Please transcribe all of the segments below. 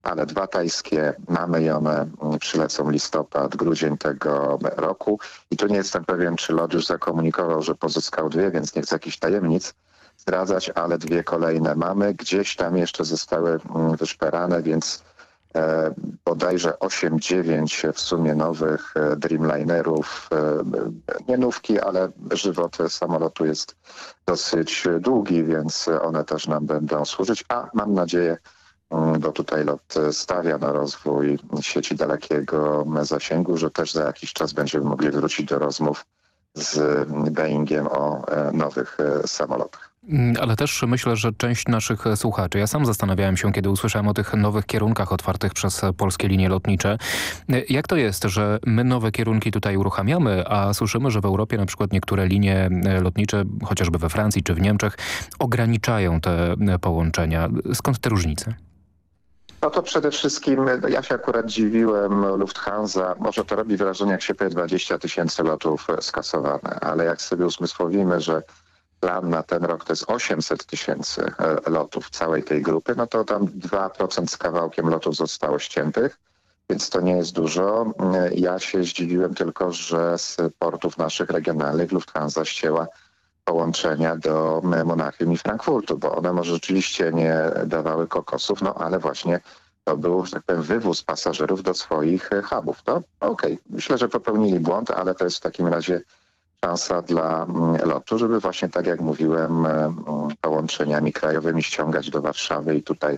ale 2 tajskie mamy i one przylecą listopad, grudzień tego roku. I tu nie jestem pewien, czy LOT już zakomunikował, że pozyskał 2, więc nie chcę jakichś tajemnic zdradzać, ale 2 kolejne mamy. Gdzieś tam jeszcze zostały wyszperane, więc bodajże 8-9 w sumie nowych Dreamlinerów. Nie nówki, ale żywot samolotu jest dosyć długi, więc one też nam będą służyć. A mam nadzieję, bo tutaj LOT stawia na rozwój sieci dalekiego zasięgu, że też za jakiś czas będziemy mogli wrócić do rozmów z Boeingiem o nowych samolotach. Ale też myślę, że część naszych słuchaczy, ja sam zastanawiałem się, kiedy usłyszałem o tych nowych kierunkach otwartych przez polskie linie lotnicze. Jak to jest, że my nowe kierunki tutaj uruchamiamy, a słyszymy, że w Europie na przykład niektóre linie lotnicze, chociażby we Francji czy w Niemczech, ograniczają te połączenia? Skąd te różnice? No to przede wszystkim ja się akurat dziwiłem Lufthansa. Może to robi wrażenie, jak się powie 20 000 lotów skasowane, ale jak sobie uzmysłowimy, że plan na ten rok to jest 800 000 lotów całej tej grupy, no to tam 2% z kawałkiem lotów zostało ściętych, więc to nie jest dużo. Ja się zdziwiłem tylko, że z portów naszych regionalnych Lufthansa ścięła połączenia do Monachium i Frankfurtu, bo one może rzeczywiście nie dawały kokosów, no ale właśnie to był, że tak powiem, wywóz pasażerów do swoich hubów. To okej. Myślę, że popełnili błąd, ale to jest w takim razie szansa dla LOT-u, żeby właśnie tak jak mówiłem połączeniami krajowymi ściągać do Warszawy i tutaj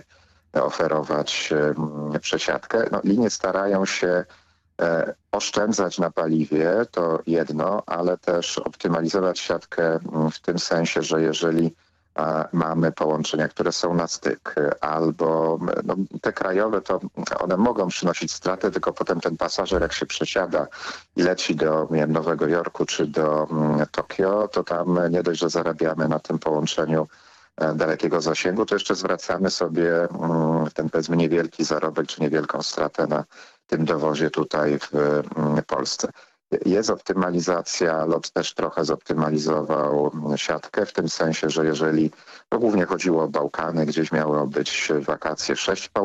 oferować przesiadkę. No, linie starają się oszczędzać na paliwie, to jedno, ale też optymalizować siatkę w tym sensie, że jeżeli mamy połączenia, które są na styk, albo no, te krajowe, to one mogą przynosić straty, tylko potem ten pasażer, jak się przesiada i leci do, nie wiem, Nowego Jorku czy do Tokio, to tam nie dość, że zarabiamy na tym połączeniu dalekiego zasięgu, to jeszcze zwracamy sobie ten, powiedzmy, niewielki zarobek czy niewielką stratę na tym dowozie tutaj w Polsce. Jest optymalizacja, LOT też trochę zoptymalizował siatkę w tym sensie, że jeżeli, no głównie chodziło o Bałkany, gdzieś miało być wakacje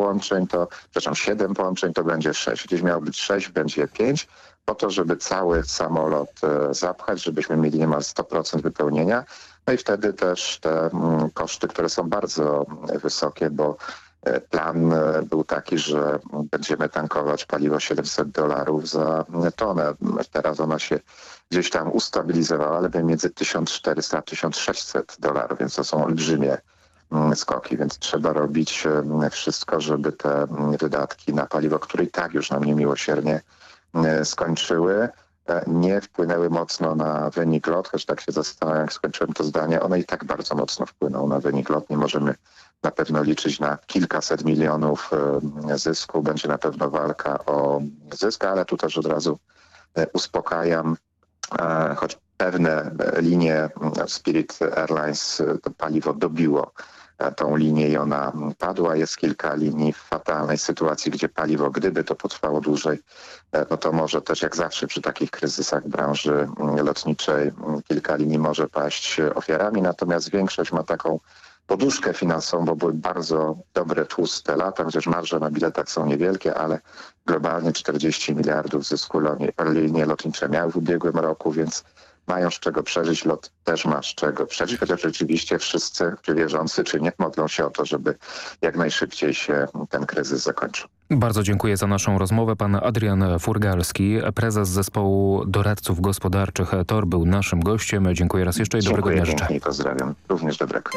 7 połączeń, to będzie 6. Gdzieś miało być 6, będzie 5, po to, żeby cały samolot zapchać, żebyśmy mieli niemal 100% wypełnienia. No i wtedy też te koszty, które są bardzo wysokie, bo plan był taki, że będziemy tankować paliwo $700 za tonę. Teraz ona się gdzieś tam ustabilizowała, ale między $1400 a $1600, więc to są olbrzymie skoki, więc trzeba robić wszystko, żeby te wydatki na paliwo, które i tak już nam niemiłosiernie skończyły, nie wpłynęły mocno na wynik LOT, choć tak się zastanawiam, jak skończyłem to zdanie, one i tak bardzo mocno wpłyną na wynik LOT. Nie możemy na pewno liczyć na kilkaset milionów zysku. Będzie na pewno walka o zysk, ale tu też od razu uspokajam, choć pewne linie Spirit Airlines to paliwo dobiło tą linię i ona padła. Jest kilka linii w fatalnej sytuacji, gdzie paliwo, gdyby to potrwało dłużej, no to może też jak zawsze przy takich kryzysach branży lotniczej kilka linii może paść ofiarami, natomiast większość ma taką poduszkę finansową, bo były bardzo dobre, tłuste lata, chociaż marże na biletach są niewielkie, ale globalnie 40 miliardów zysku linie lotnicze miały w ubiegłym roku, więc mają z czego przeżyć, LOT też ma z czego przeżyć, chociaż rzeczywiście wszyscy, czy wierzący, czy nie, modlą się o to, żeby jak najszybciej się ten kryzys zakończył. Bardzo dziękuję za naszą rozmowę. Pan Adrian Furgalski, prezes zespołu doradców gospodarczych TOR, był naszym gościem. Dziękuję raz jeszcze i dobrego dnia życzę. Dziękuję, pozdrawiam. Również dobrego.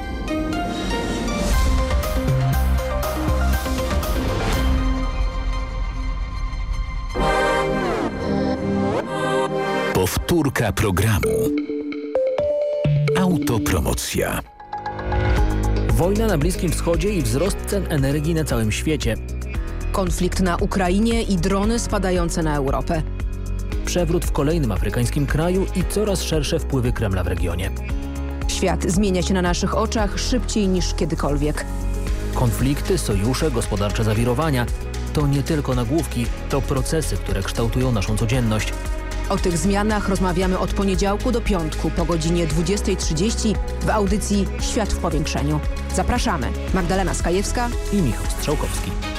Powtórka programu. Autopromocja. Wojna na Bliskim Wschodzie i wzrost cen energii na całym świecie. Konflikt na Ukrainie i drony spadające na Europę. Przewrót w kolejnym afrykańskim kraju i coraz szersze wpływy Kremla w regionie. Świat zmienia się na naszych oczach szybciej niż kiedykolwiek. Konflikty, sojusze, gospodarcze zawirowania to nie tylko nagłówki, to procesy, które kształtują naszą codzienność. O tych zmianach rozmawiamy od poniedziałku do piątku po godzinie 20:30 w audycji Świat w powiększeniu. Zapraszamy. Magdalena Skajewska i Michał Strzałkowski.